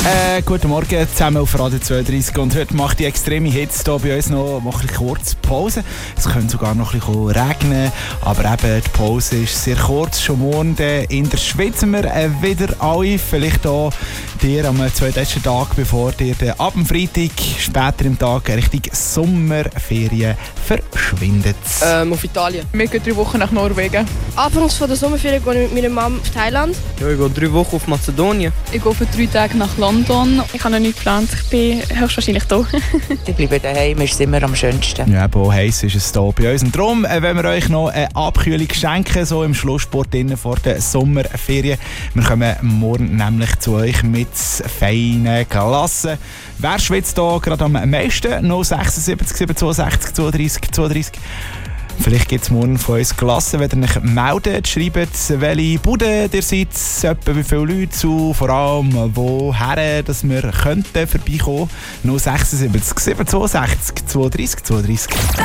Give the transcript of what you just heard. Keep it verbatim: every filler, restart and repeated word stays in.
Äh, guten Morgen zusammen auf Radio zweiunddreißig und heute macht die extreme Hitze hier bei uns noch, noch ein bisschen kurz Pause. Es könnte sogar noch ein bisschen regnen, aber eben die Pause ist sehr kurz. Schon morgen in der Schweiz wir äh, wieder alle, vielleicht auch dir am zweiten Tag, bevor dir ab dem Freitag später im Tag Richtung Sommerferien verschwindet. Ähm, auf Italien. Wir gehen drei Wochen nach Norwegen. Anfangs von der Sommerferien gehe ich mit meiner Mama auf Thailand. Ja, ich gehe drei Wochen auf Mazedonien. Ich gehe für drei Tage nach London. Ich habe noch nichts geplant, ich bin höchstwahrscheinlich da. Ich bleibe daheim, ist immer am schönsten. Ja, aber heiß ist es hier bei uns. Und darum, äh, wenn wir euch noch eine Abkühlung schenken, so im Schlusssport vor den Sommerferien. Wir kommen morgen nämlich zu euch mit feinen Klassen. Wer schwitzt hier gerade am meisten? null sechs sieben sieben zwei sechs zweiunddreißig zweiunddreißig. Vielleicht gibt es morgen von uns Klassen, wenn ihr euch meldet, schreibt, welche Bude ihr seid, etwa wie viele Leute zu, vor allem woher, dass wir könnten vorbeikommen. null sechs sieben sieben zwei sechs zweiunddreißig zweiunddreißig.